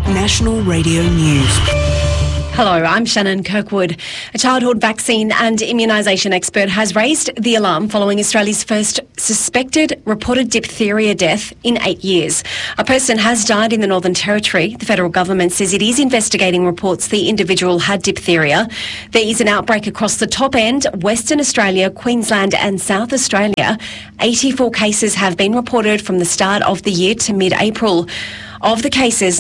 National Radio News. Hello, I'm Shannon Kirkwood. A childhood vaccine and immunisation expert has raised the alarm following Australia's first suspected reported diphtheria death in 8 years. A person has died in the Northern Territory. The federal government says it is investigating reports the individual had diphtheria. There is an outbreak across the top end, Western Australia, Queensland and South Australia. 84 cases have been reported from the start of the year to mid-April. Of the cases,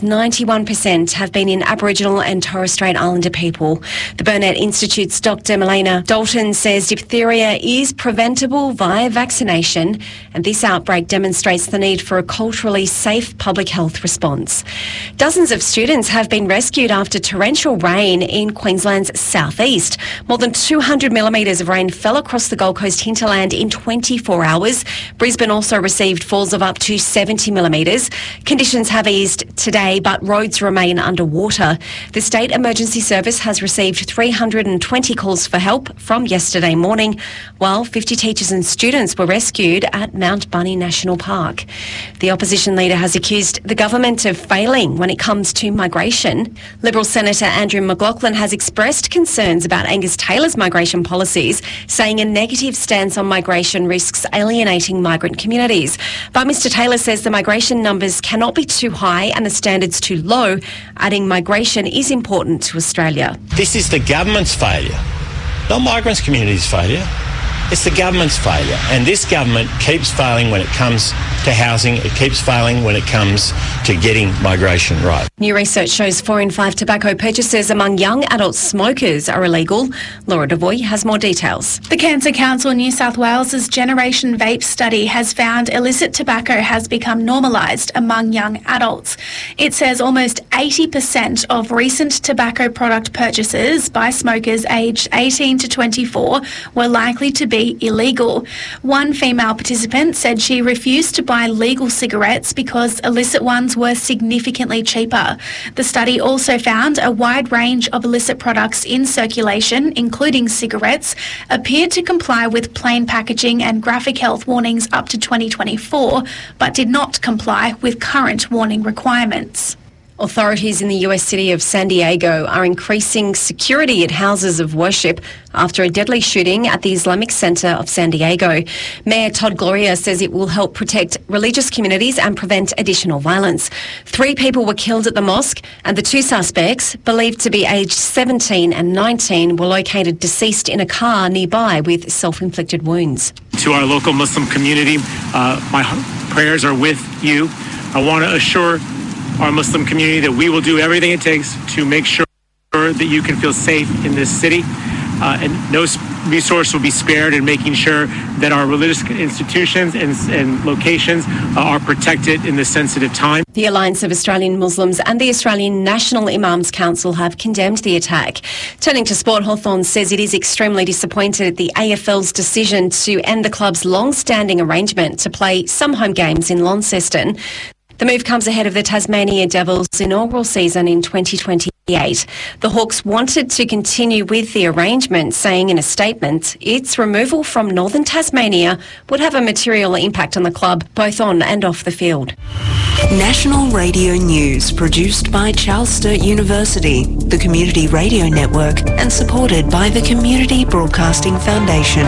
91% have been in Aboriginal and Torres Strait Islander people. The Burnett Institute's Dr. Melina Dalton says diphtheria is preventable via vaccination, and this outbreak demonstrates the need for a culturally safe public health response. Dozens of students have been rescued after torrential rain in Queensland's southeast. More than 200 millimetres of rain fell across the Gold Coast hinterland in 24 hours. Brisbane also received falls of up to 70 millimetres. Conditions have eased today, but roads remain underwater. The State Emergency Service has received 320 calls for help from yesterday morning, while 50 teachers and students were rescued at Mount Bunny National Park. The opposition leader has accused the government of failing when it comes to migration. Liberal Senator Andrew McLaughlin has expressed concerns about Angus Taylor's migration policies, saying a negative stance on migration risks alienating migrant communities. But Mr Taylor says the migration numbers cannot be too high and the standards too low, adding migration is important to Australia. This is the government's failure, not migrants' community's failure. It's the government's failure, and this government keeps failing when it comes to housing. It keeps failing when it comes to getting migration right. New research shows 4 in 5 tobacco purchases among young adult smokers are illegal. Laura Devoy has more details. The Cancer Council New South Wales's Generation Vape study has found illicit tobacco has become normalised among young adults. It says almost 80% of recent tobacco product purchases by smokers aged 18 to 24 were likely to be illegal. One female participant said she refused to buy legal cigarettes because illicit ones were significantly cheaper. The study also found a wide range of illicit products in circulation, including cigarettes, appeared to comply with plain packaging and graphic health warnings up to 2024, but did not comply with current warning requirements. Authorities in the US city of San Diego are increasing security at houses of worship after a deadly shooting at the Islamic Center of San Diego. Mayor Todd Gloria says it will help protect religious communities and prevent additional violence. 3 people were killed at the mosque, and the 2 suspects, believed to be aged 17 and 19, were located deceased in a car nearby with self-inflicted wounds. To our local Muslim community, my prayers are with you. I want to assure our Muslim community that we will do everything it takes to make sure that you can feel safe in this city, and no resource will be spared in making sure that our religious institutions and locations are protected in this sensitive time. The Alliance of Australian Muslims and the Australian National Imams Council have condemned the attack. Turning to sport, Hawthorn says it is extremely disappointed at the AFL's decision to end the club's long-standing arrangement to play some home games in Launceston. The move comes ahead of the Tasmania Devils' inaugural season in 2028. The Hawks wanted to continue with the arrangement, saying in a statement, its removal from northern Tasmania would have a material impact on the club, both on and off the field. National Radio News, produced by Charles Sturt University, the Community Radio Network, and supported by the Community Broadcasting Foundation.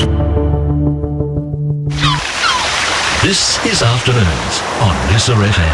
This is Afternoons on Listener FM.